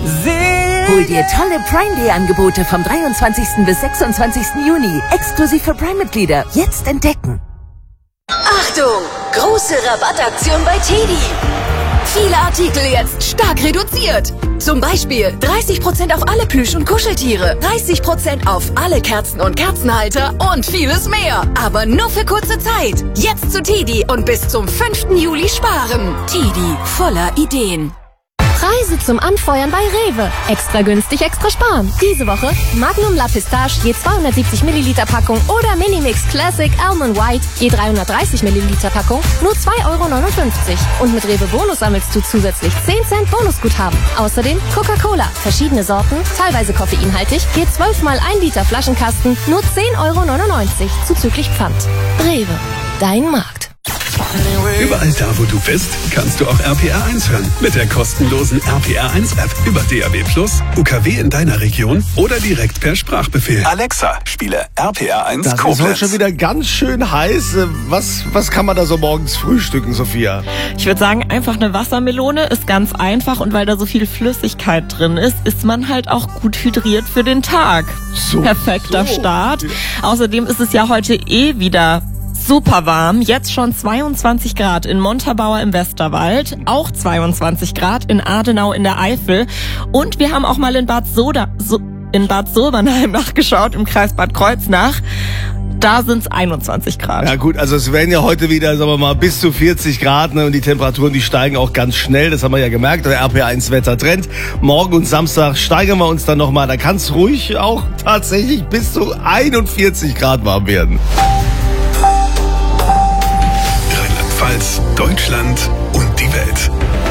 Hol dir tolle Prime Day Angebote vom 23. bis 26. Juni. Exklusiv für Prime-Mitglieder. Jetzt entdecken. Achtung! Große Rabattaktion bei TEDi. Viele Artikel jetzt stark reduziert. Zum Beispiel 30% auf alle Plüsch- und Kuscheltiere, 30% auf alle Kerzen und Kerzenhalter und vieles mehr. Aber nur für kurze Zeit. Jetzt zu TEDi und bis zum 5. Juli sparen. TEDi, voller Ideen. Preise zum Anfeuern bei Rewe. Extra günstig, extra sparen. Diese Woche Magnum La Pistache je 270 Milliliter Packung oder Minimix Classic Almond White je 330 Milliliter Packung nur 2,59 €. Und mit Rewe Bonus sammelst du zusätzlich 10 Cent Bonusguthaben. Außerdem Coca-Cola, verschiedene Sorten, teilweise koffeinhaltig, je 12 mal 1 Liter Flaschenkasten nur 10,99 € zuzüglich Pfand. Rewe, dein Markt. Überall da, wo du bist, kannst du auch RPR1 hören. Mit der kostenlosen RPR1-App über DAB+, UKW in deiner Region oder direkt per Sprachbefehl. Alexa, spiele RPR1 Das Koblenz. ist heute schon wieder ganz schön heiß. Was kann man da so morgens frühstücken, Sophia? Ich würde sagen, einfach eine Wassermelone ist ganz einfach und weil da so viel Flüssigkeit drin ist man halt auch gut hydriert für den Tag. Perfekter Start. Außerdem ist es ja heute wieder super warm, jetzt schon 22 Grad in Montabaur im Westerwald, auch 22 Grad in Adenau in der Eifel und wir haben auch mal in Bad Sobernheim nachgeschaut, im Kreis Bad Kreuznach. Da sind's 21 Grad. Ja gut, also es werden ja heute wieder, sagen wir mal, bis zu 40 Grad, ne, und die Temperaturen, die steigen auch ganz schnell, das haben wir ja gemerkt, der RPR1 Wettertrend. Morgen und Samstag steigern wir uns dann nochmal, da kann es ruhig auch tatsächlich bis zu 41 Grad warm werden. Rheinland-Pfalz, Deutschland und die Welt.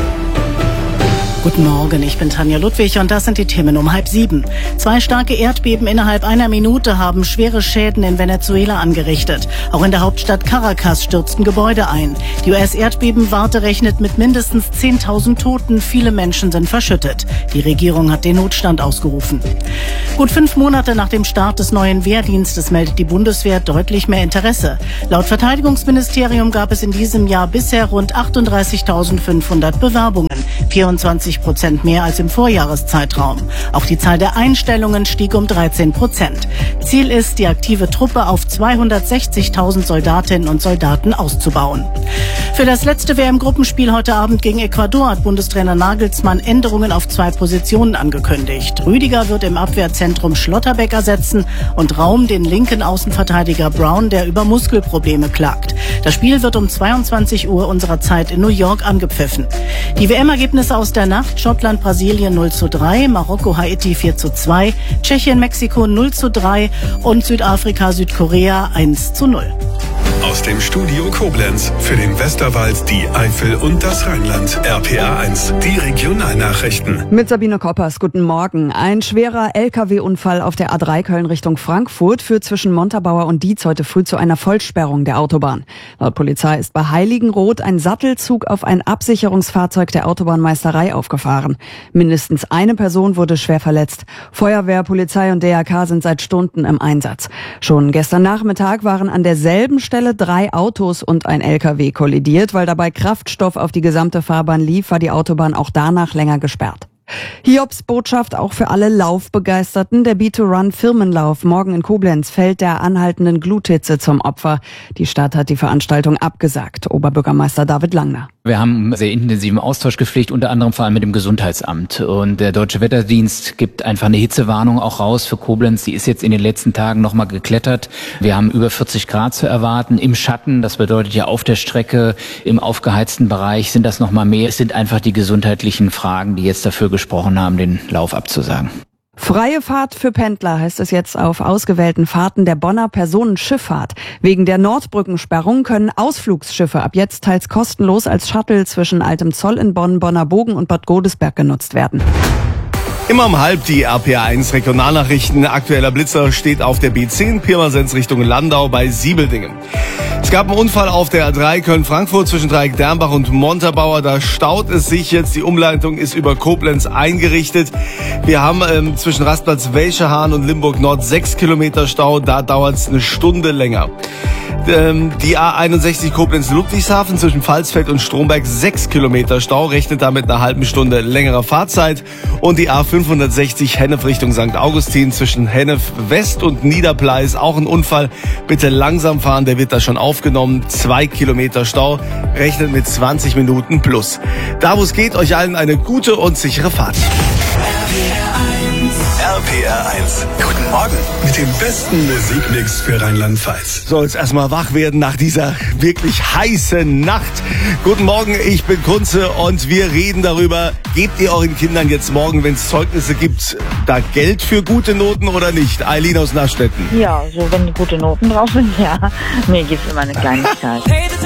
Guten Morgen, ich bin Tanja Ludwig und das sind die Themen um 6:30. 2 starke Erdbeben innerhalb einer Minute haben schwere Schäden in Venezuela angerichtet. Auch in der Hauptstadt Caracas stürzten Gebäude ein. Die US-Erdbebenwarte rechnet mit mindestens 10.000 Toten. Viele Menschen sind verschüttet. Die Regierung hat den Notstand ausgerufen. Gut 5 Monate nach dem Start des neuen Wehrdienstes meldet die Bundeswehr deutlich mehr Interesse. Laut Verteidigungsministerium gab es in diesem Jahr bisher rund 38.500 Bewerbungen. 24% mehr als im Vorjahreszeitraum. Auch die Zahl der Einstellungen stieg um 13%. Ziel ist, die aktive Truppe auf 260.000 Soldatinnen und Soldaten auszubauen. Für das letzte WM-Gruppenspiel heute Abend gegen Ecuador hat Bundestrainer Nagelsmann Änderungen auf 2 Positionen angekündigt. Rüdiger wird im Abwehrzentrum Schlotterbeck ersetzen und Raum den linken Außenverteidiger Brown, der über Muskelprobleme klagt. Das Spiel wird um 22 Uhr unserer Zeit in New York angepfiffen. Die WM-Ergebnisse aus der Nacht: Schottland, Brasilien 0:3, Marokko, Haiti 4:2, Tschechien, Mexiko 0:3 und Südafrika, Südkorea 1:0. Aus dem Studio Koblenz für den Westerwald, die Eifel und das Rheinland. RPR1, die Regionalnachrichten. Mit Sabine Koppers, guten Morgen. Ein schwerer LKW-Unfall auf der A3 Köln Richtung Frankfurt führt zwischen Montabaur und Dietz heute früh zu einer Vollsperrung der Autobahn. Laut Polizei ist bei Heiligenroth ein Sattelzug auf ein Absicherungsfahrzeug der Autobahnmeisterei aufgefahren. Mindestens eine Person wurde schwer verletzt. Feuerwehr, Polizei und DRK sind seit Stunden im Einsatz. Schon gestern Nachmittag waren an derselben Stelle 3 Autos und ein LKW kollidiert. Weil dabei Kraftstoff auf die gesamte Fahrbahn lief, war die Autobahn auch danach länger gesperrt. Hiobs Botschaft auch für alle Laufbegeisterten. Der Beat-to-Run-Firmenlauf morgen in Koblenz fällt der anhaltenden Gluthitze zum Opfer. Die Stadt hat die Veranstaltung abgesagt. Oberbürgermeister David Langner. Wir haben sehr intensiven Austausch gepflegt, unter anderem vor allem mit dem Gesundheitsamt. Und der Deutsche Wetterdienst gibt einfach eine Hitzewarnung auch raus für Koblenz. Die ist jetzt in den letzten Tagen nochmal geklettert. Wir haben über 40 Grad zu erwarten im Schatten. Das bedeutet ja auf der Strecke, im aufgeheizten Bereich sind das nochmal mehr. Es sind einfach die gesundheitlichen Fragen, die jetzt dafür gesprochen haben, den Lauf abzusagen. Freie Fahrt für Pendler heißt es jetzt auf ausgewählten Fahrten der Bonner Personenschifffahrt. Wegen der Nordbrückensperrung können Ausflugsschiffe ab jetzt teils kostenlos als Shuttle zwischen Altem Zoll in Bonn, Bonner Bogen und Bad Godesberg genutzt werden. Immer um 6:30 die RPR1 Regionalnachrichten. Aktueller Blitzer steht auf der B10 Pirmasens Richtung Landau bei Siebeldingen. Es gab einen Unfall auf der A3 Köln-Frankfurt zwischen Dreieck-Dernbach und Montabaur. Da staut es sich jetzt. Die Umleitung ist über Koblenz eingerichtet. Wir haben zwischen Rastplatz Welschehahn und Limburg Nord 6 Kilometer Stau. Da dauert es eine Stunde länger. Die A61 Koblenz-Ludwigshafen zwischen Pfalzfeld und Stromberg 6 Kilometer Stau, rechnet damit einer halben Stunde längerer Fahrzeit. Und die A560 Hennef Richtung St. Augustin zwischen Hennef West und Niederpleis, auch ein Unfall. Bitte langsam fahren, der wird da schon aufgenommen. 2 Kilometer Stau, rechnet mit 20 Minuten plus. Da wo es geht, euch allen eine gute und sichere Fahrt. RPR 1. Guten Morgen. Mit dem besten Musikmix für Rheinland-Pfalz. So, jetzt erstmal wach werden nach dieser wirklich heißen Nacht. Guten Morgen, ich bin Kunze und wir reden darüber, gebt ihr euren Kindern jetzt morgen, wenn es Zeugnisse gibt, da Geld für gute Noten oder nicht? Eileen aus Nastetten. Ja, so wenn gute Noten drauf sind, ja. Mir gibt's immer eine Kleinigkeit.